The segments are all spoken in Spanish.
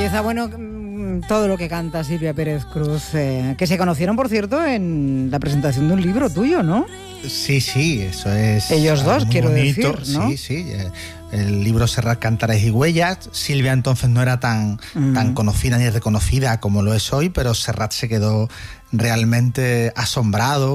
belleza. Bueno, todo lo que canta Silvia Pérez Cruz, que se conocieron, por cierto, en la presentación de un libro tuyo, ¿no? Sí, eso es. Ellos dos, quiero bonito, decir, ¿no? Sí. El libro Serrat, Cantares y Huellas. Silvia entonces no era tan conocida ni reconocida como lo es hoy, pero Serrat se quedó realmente asombrado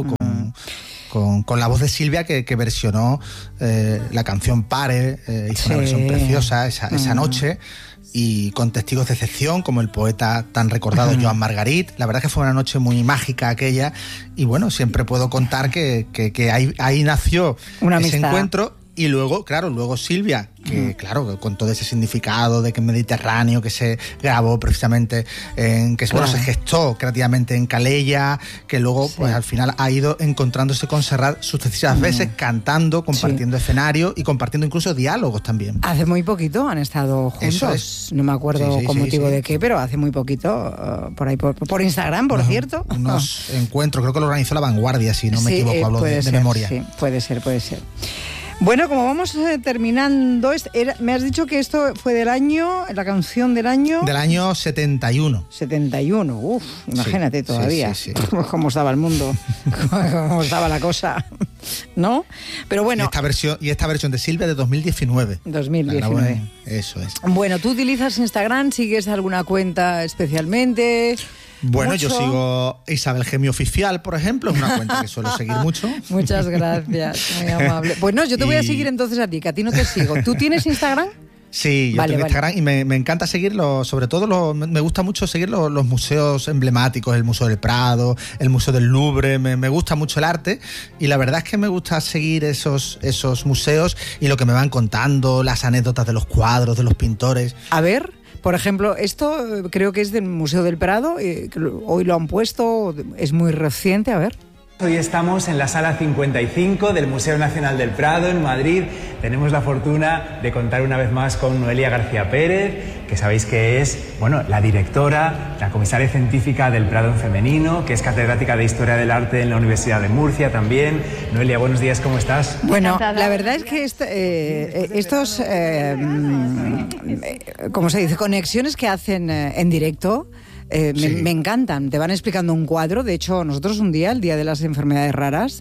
con la voz de Silvia que versionó la canción Pare, hizo una versión preciosa esa noche, y con testigos de excepción como el poeta tan recordado Joan Margarit. La verdad es que fue una noche muy mágica aquella, y bueno, siempre puedo contar que ahí nació una ese amistad. encuentro. Y luego Silvia, que claro, con todo ese significado de que Mediterráneo, que se grabó precisamente se gestó creativamente en Calella, que luego pues al final ha ido encontrándose con Serrat sucesivas veces, cantando, compartiendo escenario y compartiendo incluso diálogos también. Hace muy poquito han estado juntos. Eso es. No me acuerdo con motivo de qué, pero hace muy poquito, por ahí por Instagram, por cierto. Unos encuentros, creo que lo organizó La Vanguardia, si no me equivoco, hablo de memoria. Sí, puede ser. Bueno, como vamos terminando, me has dicho que esto fue del año, la canción del año... Del año 71. 71, imagínate todavía cómo estaba el mundo, cómo estaba la cosa, ¿no? Pero bueno... Y esta versión de Silvia de 2019. 2019. Eso es. Bueno, ¿tú utilizas Instagram? ¿Sigues alguna cuenta especialmente...? Bueno, ¿Mucho? Yo sigo Isabel Gemio Oficial, por ejemplo, es una cuenta que suelo seguir mucho. Muchas gracias, muy amable. Pues no, yo te voy a seguir entonces a ti, que a ti no te sigo. ¿Tú tienes Instagram? Sí, yo tengo Instagram y me encanta seguirlo, sobre todo me gusta mucho seguir los museos emblemáticos, el Museo del Prado, el Museo del Louvre, me gusta mucho el arte, y la verdad es que me gusta seguir esos museos y lo que me van contando, las anécdotas de los cuadros, de los pintores. A ver... Por ejemplo, esto creo que es del Museo del Prado, hoy lo han puesto, es muy reciente, a ver. Hoy estamos en la Sala 55 del Museo Nacional del Prado, en Madrid. Tenemos la fortuna de contar una vez más con Noelia García Pérez, que sabéis que es, la directora, la comisaria científica del Prado en femenino, que es catedrática de Historia del Arte en la Universidad de Murcia también. Noelia, buenos días, ¿cómo estás? Bueno, la verdad es que estos, ¿cómo se dice?, conexiones que hacen en directo... me encantan, te van explicando un cuadro. De hecho, nosotros un día, el día de las enfermedades raras,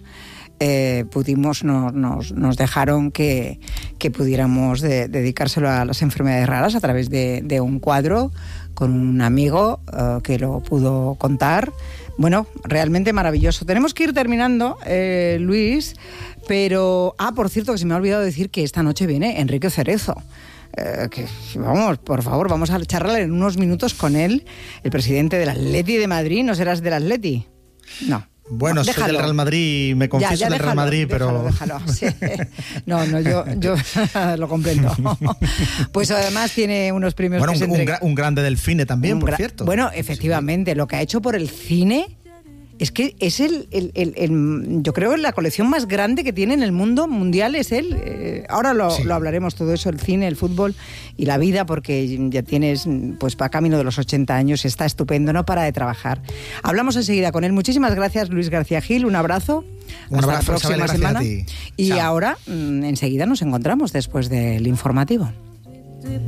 nos dejaron que pudiéramos dedicárselo a las enfermedades raras a través de un cuadro con un amigo que lo pudo contar. Bueno, realmente maravilloso. Tenemos que ir terminando, Luis, pero... por cierto, que se me ha olvidado decir que esta noche viene Enrique Cerezo. Por favor, vamos a charlar en unos minutos con él, el presidente del Atleti de Madrid. ¿No serás del Atleti? No. Bueno, soy del Real Madrid, me confieso del Real Madrid, pero... Déjalo, sí. No, yo lo comprendo. Pues además tiene unos premios... Bueno, un grande del cine también, por cierto. Bueno, efectivamente, lo que ha hecho por el cine... Es que es yo creo, la colección más grande que tiene en el mundo mundial es él. Ahora lo hablaremos todo eso, el cine, el fútbol y la vida, porque ya tienes, pues, para camino de los 80 años, está estupendo, no para de trabajar. Hablamos enseguida con él. Muchísimas gracias, Luis García Gil, un abrazo. Un Hasta abrazo, la próxima Isabel, semana. gracias a ti. Y Chao. ahora, enseguida nos encontramos después del informativo.